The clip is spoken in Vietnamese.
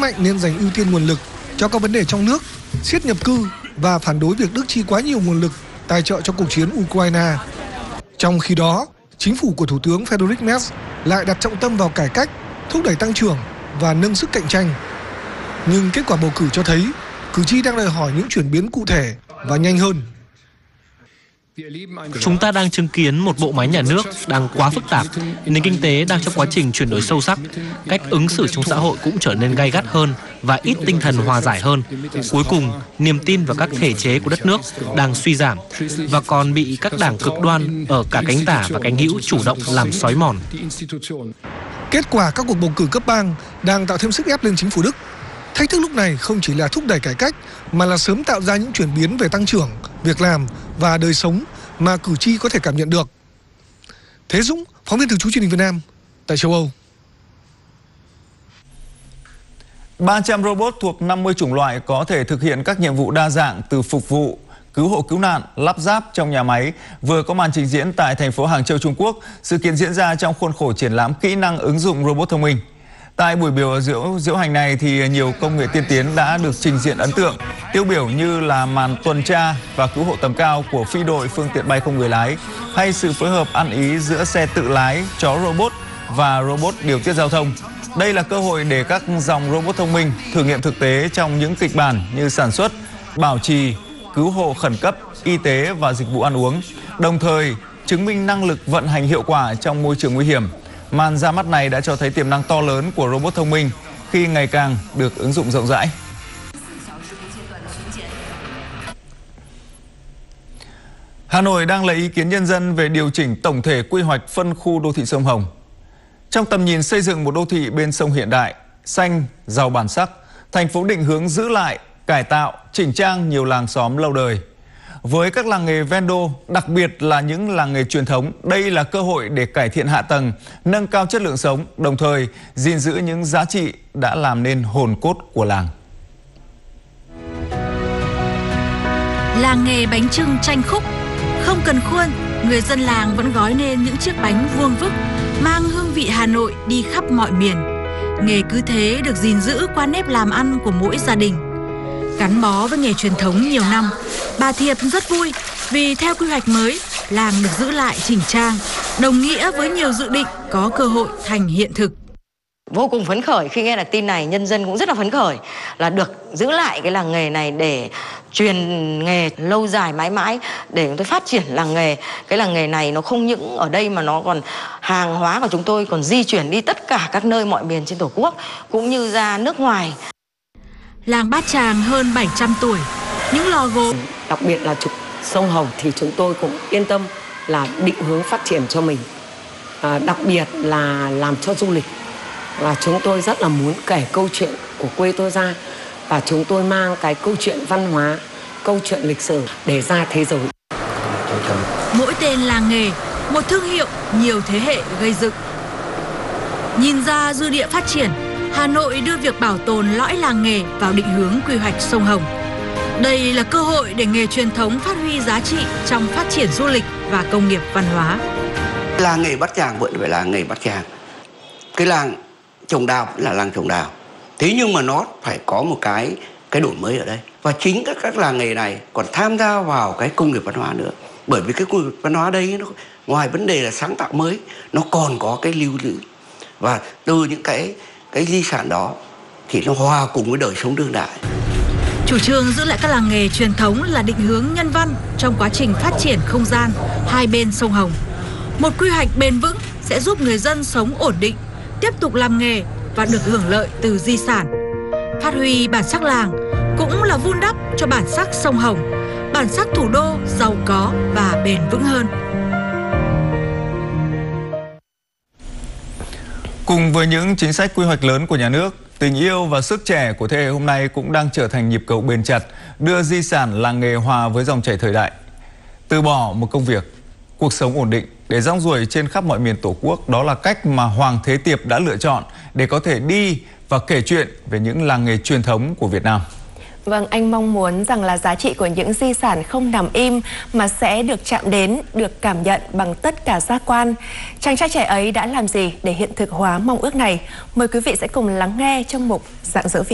mạnh nên dành ưu tiên nguồn lực cho các vấn đề trong nước, siết nhập cư và phản đối việc Đức chi quá nhiều nguồn lực tài trợ cho cuộc chiến Ukraine. Trong khi đó, chính phủ của Thủ tướng Friedrich Merz lại đặt trọng tâm vào cải cách, thúc đẩy tăng trưởng và nâng sức cạnh tranh. Nhưng kết quả bầu cử cho thấy cử tri đang đòi hỏi những chuyển biến cụ thể và nhanh hơn. Chúng ta đang chứng kiến một bộ máy nhà nước đang quá phức tạp, nền kinh tế đang trong quá trình chuyển đổi sâu sắc, cách ứng xử trong xã hội cũng trở nên gay gắt hơn và ít tinh thần hòa giải hơn. Cuối cùng, niềm tin vào các thể chế của đất nước đang suy giảm và còn bị các đảng cực đoan ở cả cánh tả và cánh hữu chủ động làm xói mòn. Kết quả các cuộc bầu cử cấp bang đang tạo thêm sức ép lên chính phủ Đức. Thách thức lúc này không chỉ là thúc đẩy cải cách mà là sớm tạo ra những chuyển biến về tăng trưởng, việc làm và đời sống mà cử tri có thể cảm nhận được. Thế Dũng, phóng viên thường trú truyền hình Việt Nam tại châu Âu. 300 robot thuộc 50 chủng loại có thể thực hiện các nhiệm vụ đa dạng từ phục vụ, cứu hộ cứu nạn, lắp ráp trong nhà máy vừa có màn trình diễn tại thành phố Hàng Châu, Trung Quốc. Sự kiện diễn ra trong khuôn khổ triển lãm kỹ năng ứng dụng robot thông minh. Tại buổi diễu hành này thì nhiều công nghệ tiên tiến đã được trình diễn ấn tượng, tiêu biểu như là màn tuần tra và cứu hộ tầm cao của phi đội phương tiện bay không người lái, hay sự phối hợp ăn ý giữa xe tự lái, chó robot và robot điều tiết giao thông. Đây là cơ hội để các dòng robot thông minh thử nghiệm thực tế trong những kịch bản như sản xuất, bảo trì, cứu hộ khẩn cấp, y tế và dịch vụ ăn uống, đồng thời chứng minh năng lực vận hành hiệu quả trong môi trường nguy hiểm. Màn ra mắt này đã cho thấy tiềm năng to lớn của robot thông minh khi ngày càng được ứng dụng rộng rãi. Hà Nội đang lấy ý kiến nhân dân về điều chỉnh tổng thể quy hoạch phân khu đô thị sông Hồng. Trong tầm nhìn xây dựng một đô thị bên sông hiện đại, xanh, giàu bản sắc, thành phố định hướng giữ lại, cải tạo, chỉnh trang nhiều làng xóm lâu đời. Với các làng nghề ven đô, đặc biệt là những làng nghề truyền thống, đây là cơ hội để cải thiện hạ tầng, nâng cao chất lượng sống, đồng thời gìn giữ những giá trị đã làm nên hồn cốt của làng. Làng nghề bánh chưng Tranh Khúc, không cần khuôn, người dân làng vẫn gói nên những chiếc bánh vuông vức, mang hương vị Hà Nội đi khắp mọi miền. Nghề cứ thế được gìn giữ qua nếp làm ăn của mỗi gia đình. Gắn bó với nghề truyền thống nhiều năm, bà Thiệp rất vui vì theo quy hoạch mới, làng được giữ lại chỉnh trang, đồng nghĩa với nhiều dự định có cơ hội thành hiện thực. Vô cùng phấn khởi khi nghe được tin này, nhân dân cũng rất là phấn khởi là được giữ lại cái làng nghề này để truyền nghề lâu dài mãi mãi, để chúng tôi phát triển làng nghề. Cái làng nghề này nó không những ở đây mà nó còn hàng hóa của chúng tôi còn di chuyển đi tất cả các nơi mọi miền trên Tổ quốc cũng như ra nước ngoài. Làng Bát Tràng hơn 700 tuổi, những lò gốm. Đặc biệt là trục sông Hồng thì chúng tôi cũng yên tâm là định hướng phát triển cho mình. Đặc biệt là làm cho du lịch. Và chúng tôi rất là muốn kể câu chuyện của quê tôi ra. Và chúng tôi mang cái câu chuyện văn hóa, câu chuyện lịch sử để ra thế giới. Mỗi tên làng nghề, một thương hiệu, nhiều thế hệ gây dựng. Nhìn ra dư địa phát triển, Hà Nội đưa việc bảo tồn lõi làng nghề vào định hướng quy hoạch sông Hồng. Đây là cơ hội để nghề truyền thống phát huy giá trị trong phát triển du lịch và công nghiệp văn hóa. Làng nghề Bát Tràng vẫn phải là nghề Bát Tràng. Cái làng trồng đào là làng trồng đào. Thế nhưng mà nó phải có một cái đổi mới ở đây. Và chính các làng nghề này còn tham gia vào cái công nghiệp văn hóa nữa. Bởi vì cái công nghiệp văn hóa đây nó ngoài vấn đề là sáng tạo mới, nó còn có cái lưu giữ. Và từ những cái di sản đó thì nó hòa cùng với đời sống đương đại. Chủ trương giữ lại các làng nghề truyền thống là định hướng nhân văn trong quá trình phát triển không gian hai bên sông Hồng. Một quy hoạch bền vững sẽ giúp người dân sống ổn định, tiếp tục làm nghề và được hưởng lợi từ di sản. Phát huy bản sắc làng cũng là vun đắp cho bản sắc sông Hồng, bản sắc thủ đô giàu có và bền vững hơn. Cùng với những chính sách quy hoạch lớn của nhà nước, tình yêu và sức trẻ của thế hệ hôm nay cũng đang trở thành nhịp cầu bền chặt, đưa di sản làng nghề hòa với dòng chảy thời đại. Từ bỏ một công việc, cuộc sống ổn định để rong ruổi trên khắp mọi miền Tổ quốc, đó là cách mà Hoàng Thế Tiệp đã lựa chọn để có thể đi và kể chuyện về những làng nghề truyền thống của Việt Nam. Vâng, anh mong muốn rằng là giá trị của những di sản không nằm im mà sẽ được chạm đến, được cảm nhận bằng tất cả giác quan. Chàng trai trẻ ấy đã làm gì để hiện thực hóa mong ước này? Mời quý vị sẽ cùng lắng nghe trong mục Rạng Rỡ Việt.